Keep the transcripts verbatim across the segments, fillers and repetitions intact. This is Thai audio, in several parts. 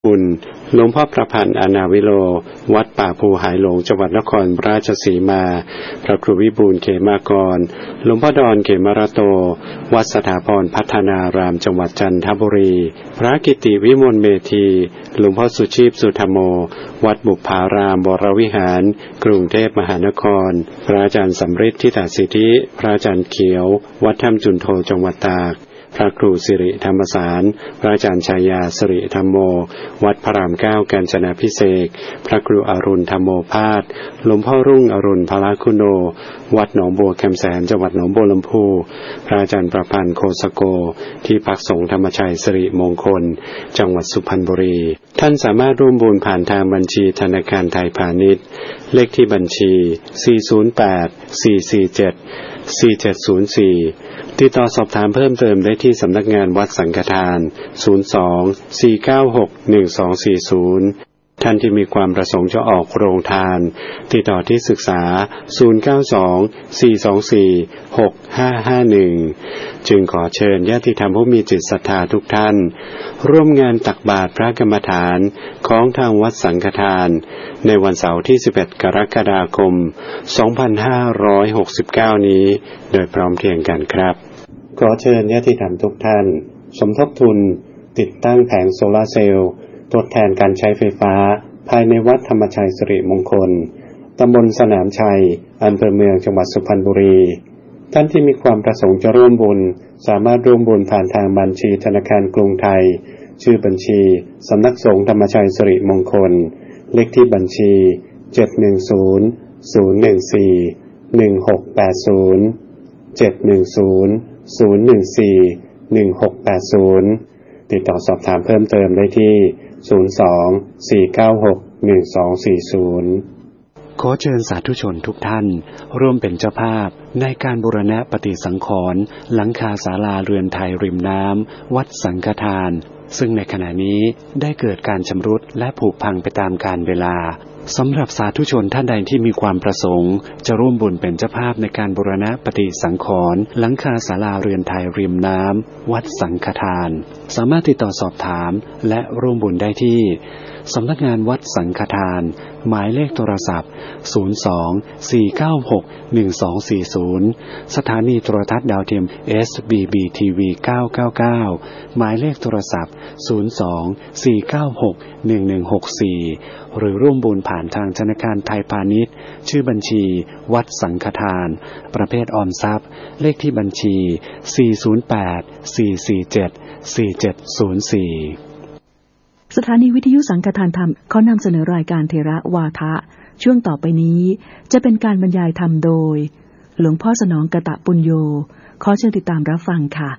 บุญหลวงพ่อประพันธ์อนาวิโลวัดป่าภูหายหลงจังหวัดนครราชสีมาพระครูวิบูลย์เขมากรหลวงพ่อดอนเขมรโตวัดสถาพรพัฒนารามจังหวัดจันทบุรีพระกิติวิมลเมธีหลวงพ่อสุชีพสุธรรมโมวัดบุพารามวรวิหารกรุงเทพมหานครพระอาจารย์สำริดทิตสิทธิพระอาจารย์เขียววัดถ้ำจุนโทจังหวัดตากพระครูสิริธรรมสารพระอาจารย์ชายาสิริธรรมโมวัดพระรามเก้ากาญจนาภิเษกพระครูอรุณธรรมโมภาสหลวงพ่อรุ่งอรุณพละคุโนวัดหนองบัวแคมแสนจังหวัดหนองบัวลำพูพระอาจารย์ประพันธ์โคสโกที่พักสงฆ์ธรรมชัยสิริมงคลจังหวัดสุพรรณบุรีท่านสามารถร่วมบุญผ่านทางบัญชีธนาคารไทยพาณิชย์เลขที่บัญชีสี่ ศูนย์ แปด สี่ สี่ เจ็ด สี่ เจ็ด ศูนย์ สี่ติดต่อสอบถามเพิ่มเติมได้ที่สำนักงานวัดสังฆทานศูนย์ สอง สี่ เก้า หก หนึ่ง สอง สี่ ศูนย์ท่านที่มีความประสงค์จะออกโรงทานติดต่อที่ศึกษาศูนย์ เก้า สอง สี่ สอง สี่ หก ห้า ห้า หนึ่งจึงขอเชิญญาติธรรมผู้มีจิตศรัทธาทุกท่านร่วมงานตักบาตรพระกรรมฐานของทางวัดสังฆทานในวันเสาร์ที่สิบเอ็ดกรกฎาคมสองพันห้าร้อยหกสิบเก้านี้โดยพร้อมเพรียงกันครับขอเชิญญาติธรรมทุกท่านสมทบทุนติดตั้งแผงโซลาร์เซลล์ทดแทนการใช้ไฟฟ้าภายในวัดธรรมชัยสิริมงคลตำบลสนามชัยอำเภอเมืองจังหวัดสุพรรณบุรีท่านที่มีความประสงค์จะร่วมบุญสามารถร่วมบุญผ่านทางบัญชีธนาคารกรุงไทยชื่อบัญชีสำนักสงฆ์ธรรมชัยสิริมงคลเลขที่บัญชีเจ็ด หนึ่ง ศูนย์ ศูนย์ หนึ่ง สี่ หนึ่ง หก แปด ศูนย์ เจ็ด หนึ่ง ศูนย์ ศูนย์ หนึ่ง สี่ หนึ่ง หก แปด ศูนย์ติดต่อสอบถามเพิ่มเติมได้ที่ศูนย์ สอง สี่ เก้า หก หนึ่ง สอง สี่ ศูนย์ขอเชิญสาธุชนทุกท่านร่วมเป็นเจ้าภาพในการบูรณะปฏิสังขรณ์หลังคาศาลาเรือนไทยริมน้ำวัดสังฆทานซึ่งในขณะนี้ได้เกิดการชำรุดและผุพังไปตามกาลเวลาสำหรับสาธุชนท่านใดที่มีความประสงค์จะร่วมบุญเป็นเจ้าภาพในการบูรณะปฏิสังขรณ์หลังคาศาลาเรือนไทยริมน้ำวัดสังฆทานสามารถติดต่อสอบถามและร่วมบุญได้ที่สำนักงานวัดสังฆทานหมายเลขโทรศัพท์ศูนย์ สอง สี่ เก้า หก หนึ่ง สอง สี่ ศูนย์สถานีโทรทัศน์ดาวเทียม เอส บี บี ที วี เก้า เก้า เก้าหมายเลขโทรศัพท์ศูนย์ สอง สี่ เก้า หก หนึ่ง หนึ่ง หก สี่หรือร่วมบุญผ่านทางธนาคารไทยพาณิชย์ชื่อบัญชีวัดสังฆทานประเภทออมทรัพย์เลขที่บัญชีสี่ ศูนย์ แปด สี่ สี่ เจ็ด สี่ เจ็ด ศูนย์ สี่สถานีวิทยุสังฆทานธรรมขอนำเสนอรายการเทระวาทะช่วงต่อไปนี้จะเป็นการบรรยายธรรมโดยหลวงพ่อสนองกตปุญโญขอเชิญติดตามรับฟังค่ะ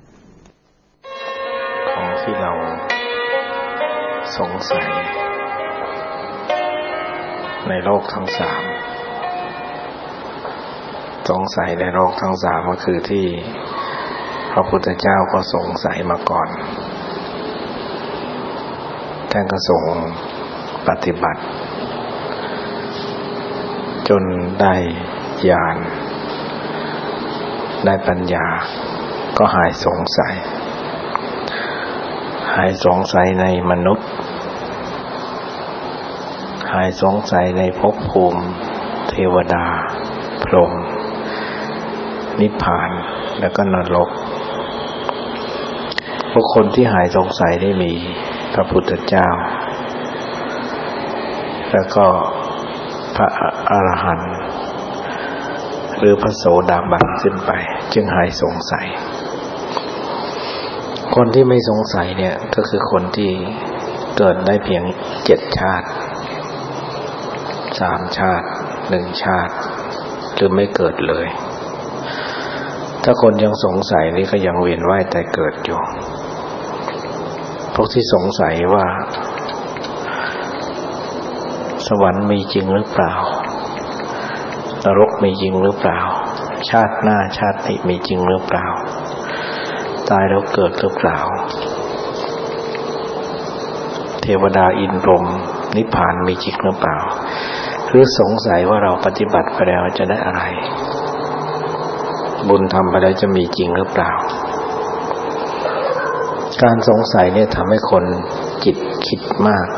ของที่เราสงสัยในโลกทั้งสามสงสัยในโลกทั้งสามก็คือที่พระพุทธเจ้าก็สงสัยมาก่อนท่านก็ทรงปฏิบัติจนได้ญาณได้ปัญญาก็หายสงสัยหายสงสัยในมนุษย์หายสงสัยในภพภูมิเทวดาพรหมนิพพานแล้วก็นรกบุคคลที่หายสงสัยได้มีพระพุทธเจ้าแล้วก็พระอรหันต์หรือพระโสดาบันขึ้นไปจึงหายสงสัยคนที่ไม่สงสัยเนี่ยก็คือคนที่เกิดได้เพียงเจ็ดชาติสามชาติหนึ่งชาติหรือไม่เกิดเลยถ้าคนยังสงสัยนี่ก็ยังเวียนว่ายตายเกิดอยู่พวกที่สงสัยว่าสวรรค์มีจริงหรือเปล่านรกมีจริงหรือเปล่าชาติหน้าชาตินี้มีจริงหรือเปล่าตายแล้วเกิดหรือเปล่าเทวดาอินทร์พรหมนิพพานมีจริงหรือเปล่าหรือสงสัยว่าเราปฏิบัติไปแล้วจะได้อะไรบุญทำไปแล้วจะมีจริงหรือเปล่าการสงสัยเนี่ยทำให้คนจิตคิดมาก